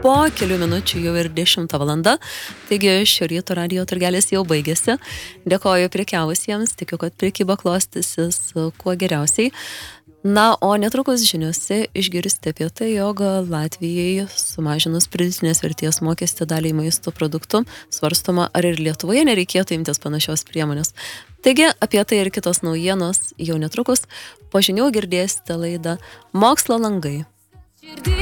po kelių minučių jau ir 10 valanda, taigi šio ryto radijo turgelis jau baigėsi. Dėkoju prekiavusiems, tikiu, kad prekyba klostysis kuo geriausiai. Na, o netrukus žiniuose išgirsite apie tai, jog Latvijai sumažinus pridėtinės vertės mokestį daliai maisto produktų, svarstoma, ar ir Lietuvoje nereikėtų imtis panašios priemonės. Taigi, apie tai ir kitos naujienos jau netrukus. Po žinių girdėsite laidą Mokslo langai.